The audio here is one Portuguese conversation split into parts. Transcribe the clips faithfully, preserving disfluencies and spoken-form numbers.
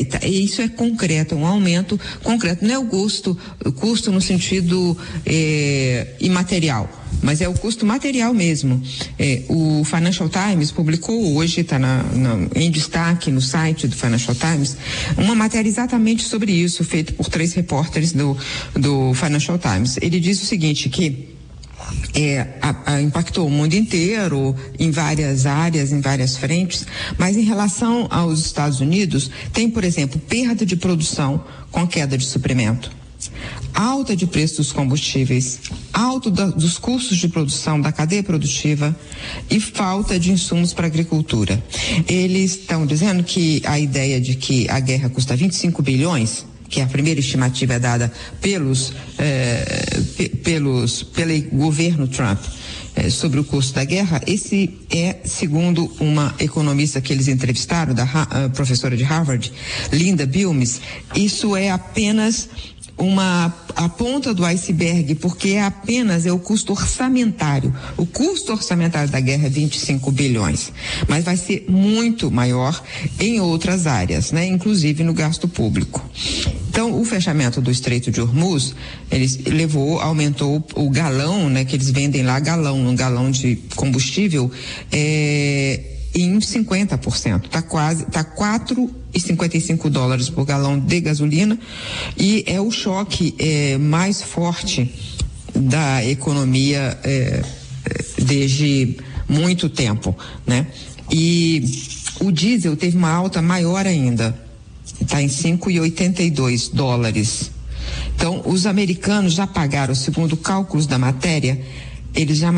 tá, isso é concreto, um aumento concreto, não é o custo, o custo no sentido é, imaterial, mas é o custo material mesmo. É, o Financial Times publicou hoje, está em destaque no site do Financial Times, uma matéria exatamente sobre isso, feita por três repórteres do, do Financial Times. Ele diz o seguinte, que É, a, a, impactou o mundo inteiro, em várias áreas, em várias frentes, mas em relação aos Estados Unidos, tem, por exemplo, perda de produção com queda de suprimento, alta de preço dos combustíveis, alta da, dos custos de produção da cadeia produtiva e falta de insumos para a agricultura. Eles estão dizendo que a ideia de que a guerra custa vinte e cinco bilhões, que a primeira estimativa é dada pelos, eh, p- pelos, pelo governo Trump eh, sobre o custo da guerra, esse é, segundo uma economista que eles entrevistaram, da a professora de Harvard, Linda Bilmes, isso é apenas uma a ponta do iceberg, porque é apenas é o custo orçamentário. O custo orçamentário da guerra é vinte e cinco bilhões, mas vai ser muito maior em outras áreas, né? Inclusive no gasto público. Então, o fechamento do Estreito de Hormuz, eles levou, aumentou o galão, né? Que eles vendem lá galão, um galão de combustível, é, em cinquenta por cento. Tá quase, tá quatro e cinquenta e cinco dólares por galão de gasolina, e é o choque é, mais forte da economia é, desde muito tempo, né? E o diesel teve uma alta maior ainda, está em cinco e oitenta e dois dólares. Então, os americanos já pagaram, segundo cálculos da matéria, eles já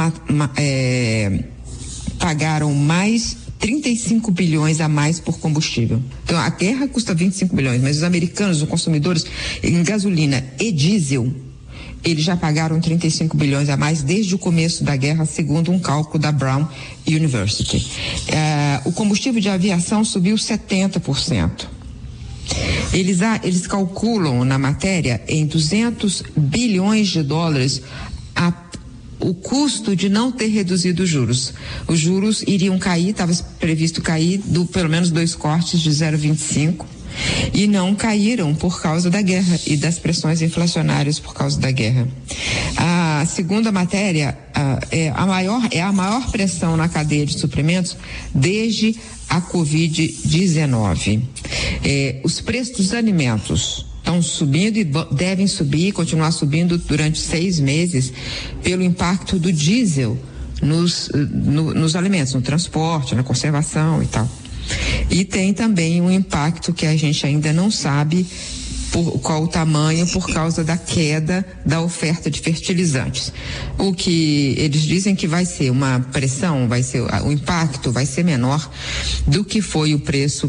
é, pagaram mais trinta e cinco bilhões a mais por combustível. Então, a guerra custa vinte e cinco bilhões, mas os americanos, os consumidores, em gasolina e diesel, eles já pagaram trinta e cinco bilhões a mais desde o começo da guerra, segundo um cálculo da Brown University. Uh, o combustível de aviação subiu setenta por cento. Eles, eles calculam na matéria em duzentos bilhões de dólares a o custo de não ter reduzido os juros. Os juros iriam cair, estava previsto cair do pelo menos dois cortes de zero vírgula vinte e cinco e não caíram por causa da guerra e das pressões inflacionárias por causa da guerra. A segunda matéria a, é, a maior, é a maior pressão na cadeia de suprimentos desde a covid dezenove. É, os preços dos alimentos estão subindo e devem subir e continuar subindo durante seis meses pelo impacto do diesel nos, no, nos alimentos, no transporte, na conservação e tal. E tem também um impacto que a gente ainda não sabe por qual o tamanho, por causa da queda da oferta de fertilizantes. O que eles dizem que vai ser uma pressão, vai ser, o impacto vai ser menor do que foi o preço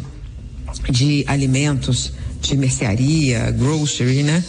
de alimentos de mercearia, grocery, né?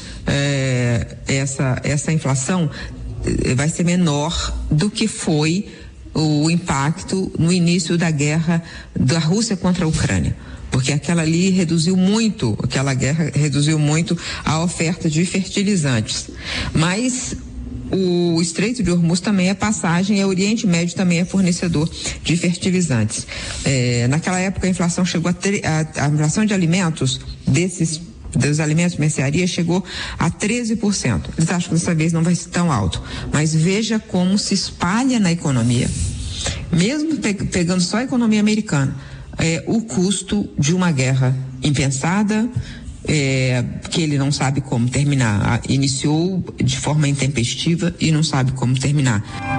É, essa, essa inflação vai ser menor do que foi o impacto no início da guerra da Rússia contra a Ucrânia, porque aquela ali reduziu muito, aquela guerra reduziu muito a oferta de fertilizantes. Mas o Estreito de Hormuz também é passagem, e o Oriente Médio também é fornecedor de fertilizantes. É, naquela época a inflação chegou a, tre- a, a inflação de alimentos desses dos alimentos de mercearia chegou a treze por cento. Eles acham que dessa vez não vai ser tão alto, mas veja como se espalha na economia, mesmo pe- pegando só a economia americana, é, o custo de uma guerra impensada, É, que ele não sabe como terminar. Iniciou de forma intempestiva e não sabe como terminar.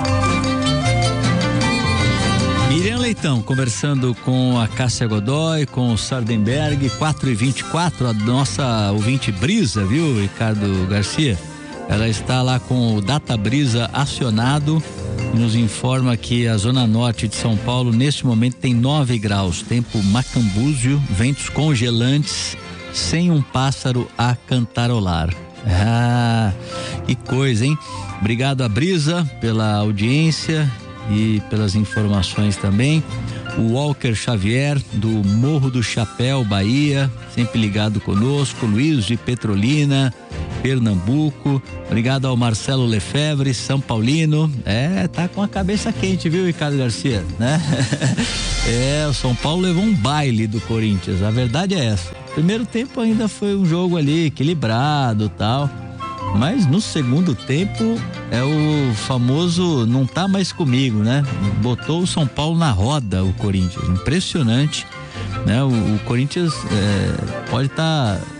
Miriam Leitão conversando com a Cássia Godoy, com o Sardenberg, quatro e vinte e quatro, a nossa ouvinte Brisa, viu, Ricardo Garcia? Ela está lá com o Data Brisa acionado, nos informa que a zona norte de São Paulo neste momento tem nove graus, tempo macambúzio, ventos congelantes, sem um pássaro a cantarolar. Ah, que coisa, hein? Obrigado a Brisa pela audiência e pelas informações também. O Walker Xavier, do Morro do Chapéu, Bahia, sempre ligado conosco. Luiz de Petrolina, Pernambuco. Obrigado ao Marcelo Lefebvre, São Paulino. É, tá com a cabeça quente, viu, Ricardo Garcia, né? É, o São Paulo levou um baile do Corinthians, a verdade é essa. Primeiro tempo ainda foi um jogo ali equilibrado, tal, mas no segundo tempo é o famoso não tá mais comigo, né? Botou o São Paulo na roda, o Corinthians, impressionante, né? O, o Corinthians é, pode estar tá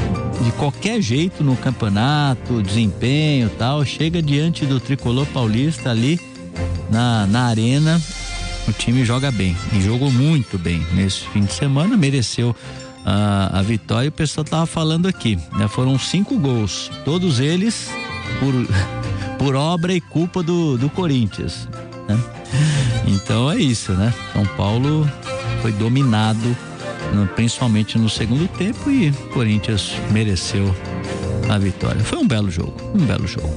de qualquer jeito no campeonato, desempenho, tal, chega diante do tricolor paulista ali na, na arena, o time joga bem e jogou muito bem nesse fim de semana, mereceu a, a vitória. O pessoal tava falando aqui, né? Foram cinco gols, todos eles por, por obra e culpa do, do Corinthians, né? Então é isso, né? São Paulo foi dominado, principalmente no segundo tempo, e o Corinthians mereceu a vitória. Foi um belo jogo, um belo jogo.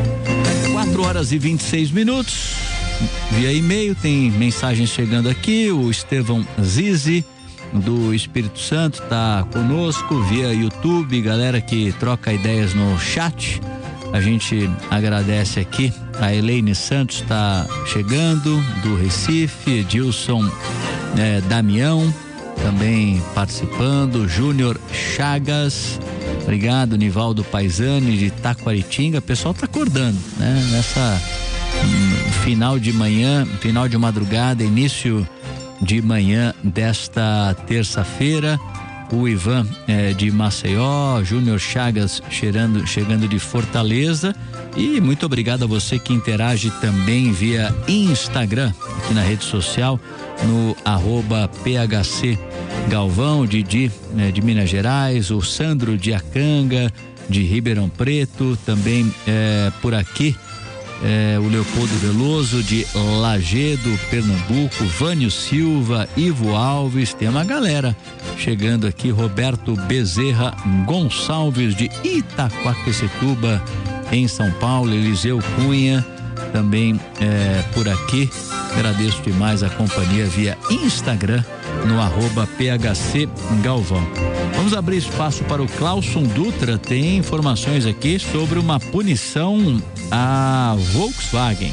quatro horas e vinte e seis minutos. Via e-mail tem mensagens chegando aqui. O Estevão Zizi do Espírito Santo tá conosco via YouTube, galera que troca ideias no chat. A gente agradece aqui. A Elaine Santos tá chegando do Recife, Edilson eh, Damião também participando, Júnior Chagas, obrigado, Nivaldo Paisani de Taquaritinga. O pessoal tá acordando, né? Nessa hum, final de manhã, final de madrugada, início de manhã desta terça-feira. O Ivan eh, de Maceió, Júnior Chagas cheirando, chegando de Fortaleza. E muito obrigado a você que interage também via Instagram, aqui na rede social, no arroba P H C Galvão, o Didi né, de Minas Gerais, o Sandro de Acanga, de Ribeirão Preto, também eh, por aqui eh, o Leopoldo Veloso de Lagedo, Pernambuco, Vânio Silva, Ivo Alves, tem uma galera chegando aqui, Roberto Bezerra Gonçalves de Itaquaquecetuba, em São Paulo, Eliseu Cunha também é, por aqui. Agradeço demais a companhia via Instagram no arroba P H C Galvão. Vamos abrir espaço para o Clauson Dutra, tem informações aqui sobre uma punição à Volkswagen.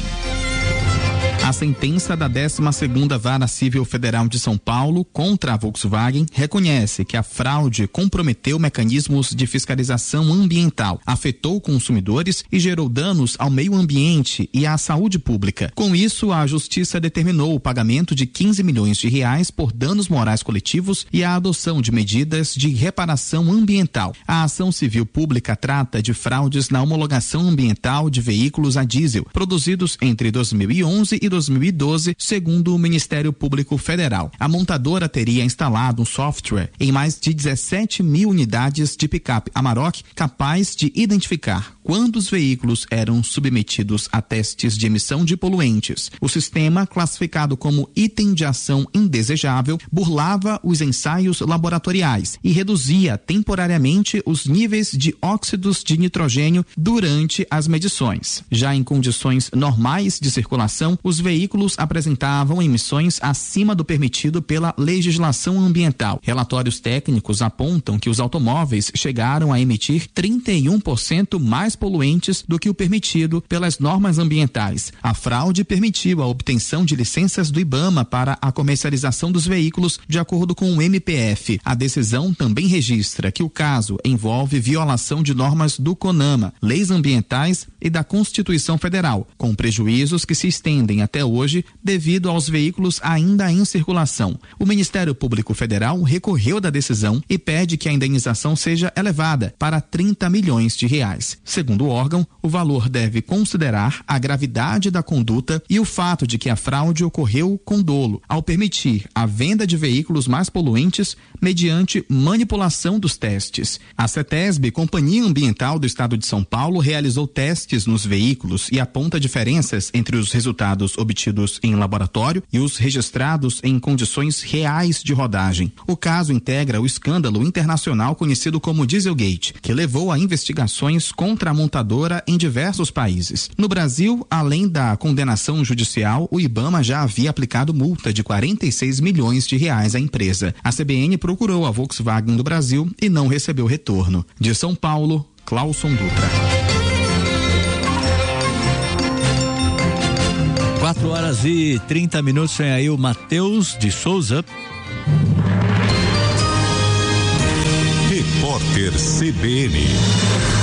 A sentença da décima segunda Vara Civil Federal de São Paulo contra a Volkswagen reconhece que a fraude comprometeu mecanismos de fiscalização ambiental, afetou consumidores e gerou danos ao meio ambiente e à saúde pública. Com isso, a Justiça determinou o pagamento de quinze milhões de reais por danos morais coletivos e a adoção de medidas de reparação ambiental. A ação civil pública trata de fraudes na homologação ambiental de veículos a diesel, produzidos entre dois mil e onze e dois mil e doze, segundo o Ministério Público Federal. A montadora teria instalado um software em mais de dezessete mil unidades de picape Amarok capaz de identificar quando os veículos eram submetidos a testes de emissão de poluentes. O sistema, classificado como item de ação indesejável, burlava os ensaios laboratoriais e reduzia temporariamente os níveis de óxidos de nitrogênio durante as medições. Já em condições normais de circulação, os veículos apresentavam emissões acima do permitido pela legislação ambiental. Relatórios técnicos apontam que os automóveis chegaram a emitir trinta e um por cento mais poluentes do que o permitido pelas normas ambientais. A fraude permitiu a obtenção de licenças do IBAMA para a comercialização dos veículos, de acordo com o M P F. A decisão também registra que o caso envolve violação de normas do CONAMA, leis ambientais e da Constituição Federal, com prejuízos que se estendem até hoje devido aos veículos ainda em circulação. O Ministério Público Federal recorreu da decisão e pede que a indenização seja elevada para trinta milhões de reais. Segundo o órgão, o valor deve considerar a gravidade da conduta e o fato de que a fraude ocorreu com dolo, ao permitir a venda de veículos mais poluentes mediante manipulação dos testes. A CETESB, Companhia Ambiental do Estado de São Paulo, realizou testes nos veículos e aponta diferenças entre os resultados obtidos em laboratório e os registrados em condições reais de rodagem. O caso integra o escândalo internacional conhecido como Dieselgate, que levou a investigações contra a montadora em diversos países. No Brasil, além da condenação judicial, o IBAMA já havia aplicado multa de quarenta e seis milhões de reais à empresa. A C B N procurou a Volkswagen do Brasil e não recebeu retorno. De São Paulo, Clauson Dutra. quatro horas e trinta minutos, vem aí o Matheus de Souza. Repórter C B N.